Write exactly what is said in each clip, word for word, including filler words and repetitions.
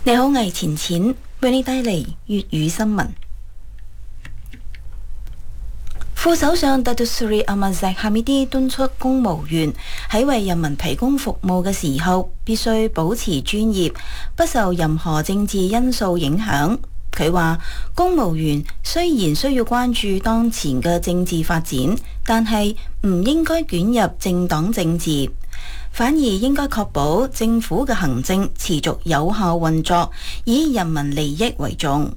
你好，我係錢錢，為你帶嚟粵語新聞。副首相 Datuk Seri Ahmad Zahid Hamidi 敦促公務員喺為人民提供服務嘅時候，必須保持專業，不受任何政治因素影響。佢話，公務員雖然需要關注當前嘅政治發展，但係唔應該捲入政黨政治。反而應該確保政府嘅行政持續有效運作，以人民利益為重。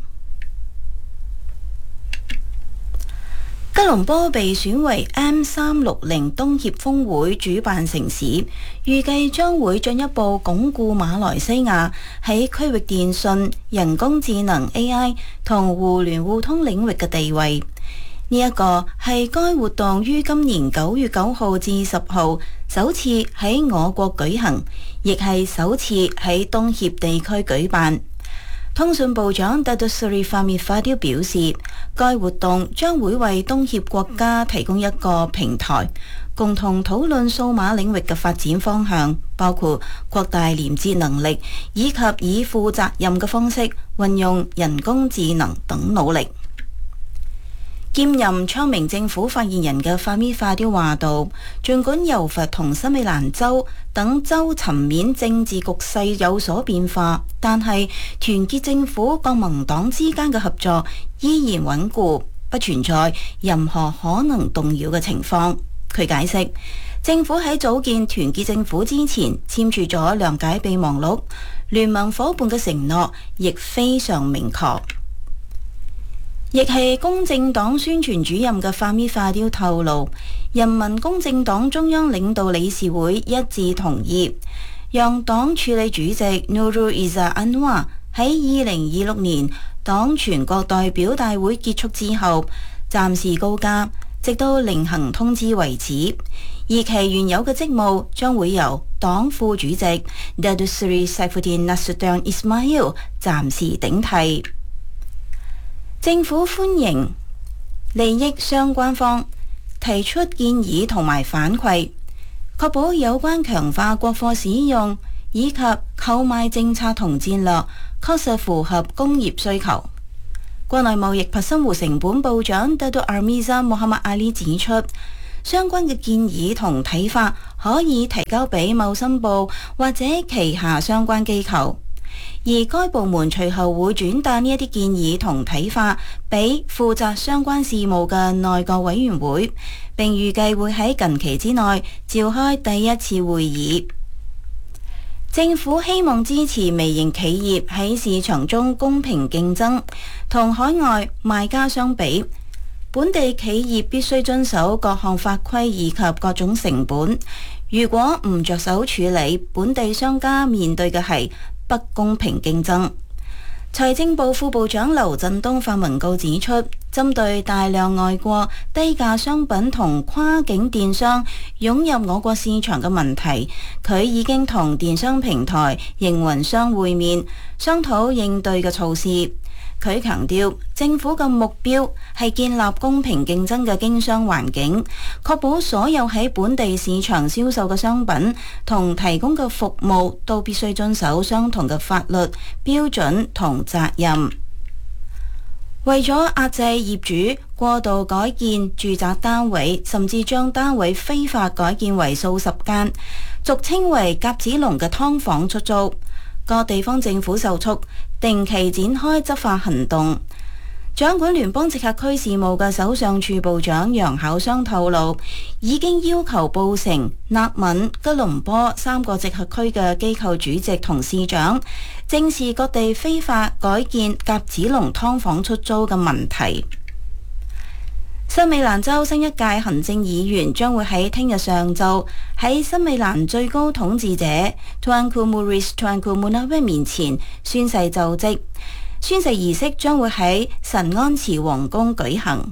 吉隆坡被選為 M 三六零東協峰會主辦城市，預計將會進一步鞏固馬來西亞喺區域電訊、人工智能 A I 同互聯互通領域嘅地位。呢一個係該活動於今年九月九號至十號首次喺我國舉行，亦係首次喺東協地區舉辦。通訊部長 Datuk Seri Fahmi Fadil 表示，該活動將會為東協國家提供一個平台，共同討論數碼領域嘅發展方向，包括擴大連接能力，以及以負責任嘅方式運用人工智能等努力。兼任昌明政府發言人嘅法米法雕話道，儘管柔佛同新美蘭州等州層面政治局勢有所變化，但係團結政府國民黨之間嘅合作依然穩固，不存在任何可能動搖嘅情況。佢解釋，政府喺組建團結政府之前簽署咗諒解備忘錄，聯盟夥伴嘅承諾亦非常明確。亦係公正黨宣傳主任嘅法米法雕透露，人民公正黨中央領導理事會一致同意，讓黨署理主席 Nurul Izzah Anwar 喺二零二六年黨全國代表大會結束之後，暫時告假，直到另行通知為止。而其原有嘅職務將會由黨副主席 Datuk Seri Saifuddin Nasution Ismail 暫時頂替。政府歡迎利益相關方提出建議同埋反饋，確保有關強化國貨使用以及購買政策同戰略確實符合工業需求。國內貿易及生活成本部長 Datuk Armizan Muhammad Ali 指出，相關嘅建議同睇法可以提交俾貿生部或者旗下相關機構。而該部門隨後會轉達呢一啲建議同睇法俾負責相關事務嘅內閣委員會，並預計會喺近期之內召開第一次會議。政府希望支持微型企業喺市場中公平競爭，同海外賣家相比，本地企業必須遵守各項法規以及各種成本。如果唔着手處理，本地商家面對嘅係不公平競爭。財政部副部長劉振東發文告指出，針對大量外國低價商品同跨境電商湧入我國市場嘅問題，佢已經同電商平台營運商會面，商討應對嘅措施。佢強調，政府嘅目標係建立公平競爭嘅經商環境，確保所有喺本地市場銷售嘅商品同提供嘅服務都必須遵守相同嘅法律標準同責任。為咗壓制業主過度改建住宅單位，甚至將單位非法改建為數十間，俗稱為甲子龍嘅劏房出租，各地方政府受促定期展開執法行動。掌管聯邦直轄區事務嘅首相處部長楊巧雙透露，已經要求布城、納敏、吉隆坡三個直轄區嘅機構主席同市長正視各地非法改建甲子龍劏房出租嘅問題。新美蘭州新一屆行政議員將會喺聽日上晝喺新美蘭最高統治者 Tuanku Maurice Tuanku Munawir 面前宣誓就職，宣誓儀式將會喺神安祠皇宮舉行。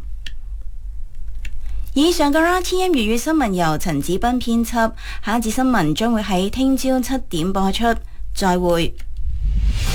以上嘅 R T M 粵語新聞由陳子斌編輯，下一節新聞將會喺聽朝七點播出，再會。